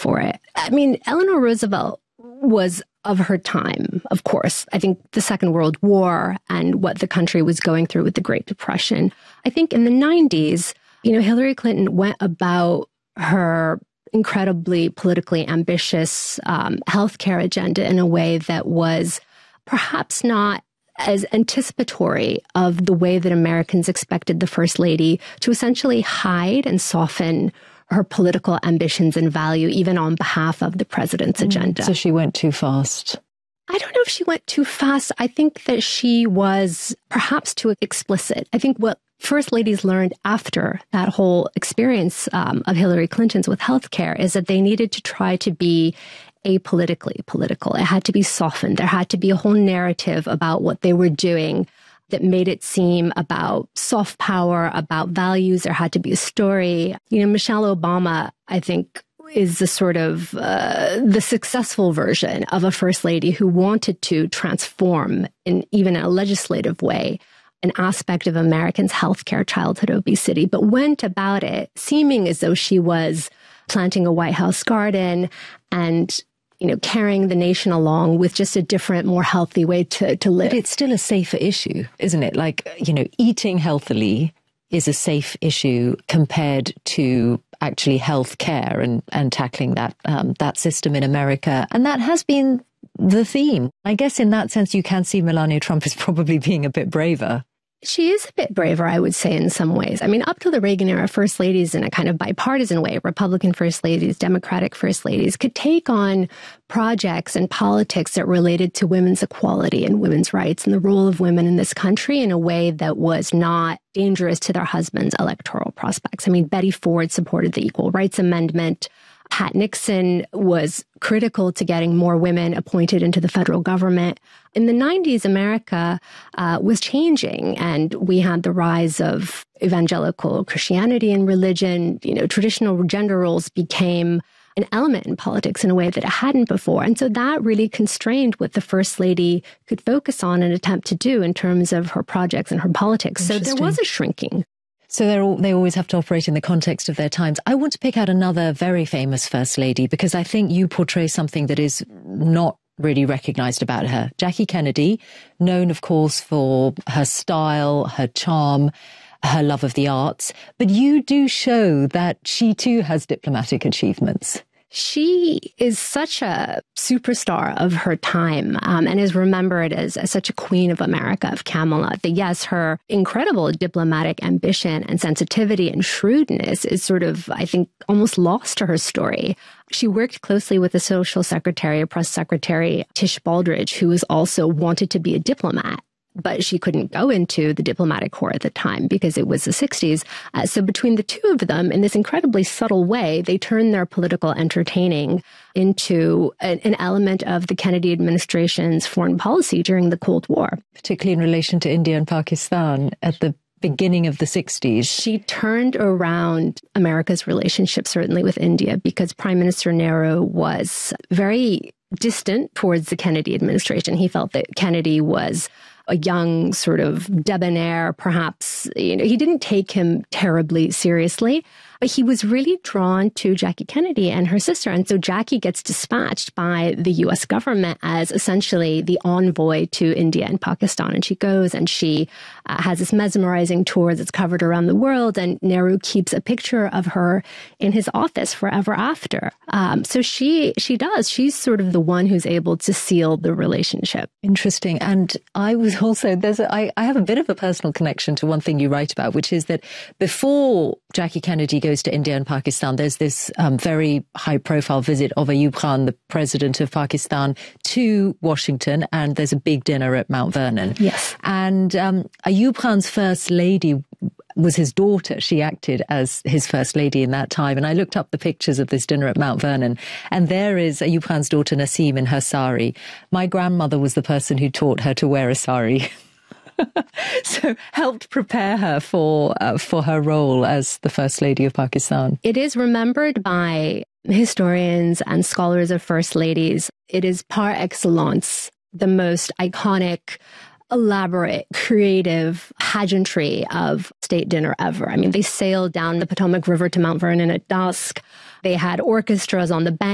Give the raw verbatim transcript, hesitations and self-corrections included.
for it. I mean, Eleanor Roosevelt was of her time, of course. I think the Second World War and what the country was going through with the Great Depression. I think in the nineties, you know, Hillary Clinton went about her incredibly politically ambitious um, healthcare agenda in a way that was perhaps not as anticipatory of the way that Americans expected the First Lady to essentially hide and soften her political ambitions and value, even on behalf of the president's agenda. So she went too fast. I don't know if she went too fast. I think that she was perhaps too explicit. I think what First Ladies learned after that whole experience um, of Hillary Clinton's with healthcare is that they needed to try to be apolitically political. It had to be softened. There had to be a whole narrative about what they were doing that made it seem about soft power, about values. There had to be a story. You know, Michelle Obama, I think, is the sort of uh, the successful version of a first lady who wanted to transform in even a legislative way an aspect of Americans' healthcare, childhood obesity, but went about it seeming as though she was planting a White House garden and, you know, carrying the nation along with just a different, more healthy way to, to live. But it's still a safer issue, isn't it? Like, you know, eating healthily is a safe issue compared to actually health care and, and tackling that, um, that system in America. And that has been the theme. I guess in that sense, you can see Melania Trump as probably being a bit braver. She is a bit braver, I would say, in some ways. I mean, up to the Reagan era, first ladies in a kind of bipartisan way, Republican first ladies, Democratic first ladies, could take on projects and politics that related to women's equality and women's rights and the role of women in this country in a way that was not dangerous to their husbands' electoral prospects. I mean, Betty Ford supported the Equal Rights Amendment. Pat Nixon was critical to getting more women appointed into the federal government. In the nineties, America uh, was changing, and we had the rise of evangelical Christianity and religion. You know, traditional gender roles became an element in politics in a way that it hadn't before. And so that really constrained what the First Lady could focus on and attempt to do in terms of her projects and her politics. So there was a shrinking. So they're all, they always have to operate in the context of their times. I want to pick out another very famous First Lady because I think you portray something that is not really recognized about her. Jackie Kennedy, known, of course, for her style, her charm, her love of the arts. But you do show that she too has diplomatic achievements. She is such a superstar of her time um, and is remembered as, as such a queen of America, of Camelot, that yes, her incredible diplomatic ambition and sensitivity and shrewdness is sort of, I think, almost lost to her story. She worked closely with the social secretary, press secretary, Tish Baldridge, who was also wanted to be a diplomat. But she couldn't go into the diplomatic corps at the time because it was the sixties. Uh, so between the two of them, in this incredibly subtle way, they turned their political entertaining into an, an element of the Kennedy administration's foreign policy during the Cold War. Particularly in relation to India and Pakistan at the beginning of the sixties. She turned around America's relationship, certainly with India, because Prime Minister Nehru was very distant towards the Kennedy administration. He felt that Kennedy was a young sort of debonair, perhaps, you know, he didn't take him terribly seriously, but he was really drawn to Jackie Kennedy and her sister. And so Jackie gets dispatched by the U S government as essentially the envoy to India and Pakistan. And she goes and she uh, has this mesmerizing tour that's covered around the world. And Nehru keeps a picture of her in his office forever after. Um, so she, she does. She's sort of the one who's able to seal the relationship. Interesting. And I was also, there's a, I, I have a bit of a personal connection to one thing you write about, which is that before Jackie Kennedy goes to India and Pakistan, there's this um, very high-profile visit of Ayub Khan, the president of Pakistan, to Washington, and there's a big dinner at Mount Vernon. Yes. And um, Ayub Khan's first lady was his daughter. She acted as his first lady in that time. And I looked up the pictures of this dinner at Mount Vernon, and there is Ayub Khan's daughter Naseem in her sari. My grandmother was the person who taught her to wear a sari. So helped prepare her for uh, for her role as the First Lady of Pakistan. It is remembered by historians and scholars of First Ladies. It is par excellence the most iconic, elaborate, creative pageantry of state dinner ever. I mean, they sailed down the Potomac River to Mount Vernon at dusk. They had orchestras on the bank.